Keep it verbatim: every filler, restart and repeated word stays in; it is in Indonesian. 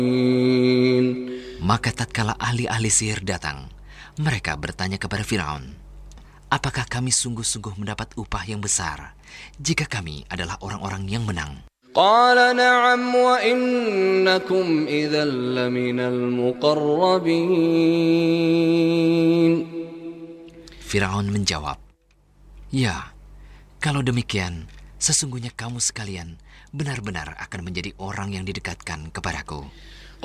Maka tatkala ahli-ahli sihir datang, mereka bertanya kepada Firaun, "Apakah kami sungguh-sungguh mendapat upah yang besar jika kami adalah orang-orang yang menang?" Qala na'am wa innakum idzal laminal muqarrabin. Firaun menjawab, "Ya, kalau demikian, sesungguhnya kamu sekalian benar-benar akan menjadi orang yang didekatkan kepadaku."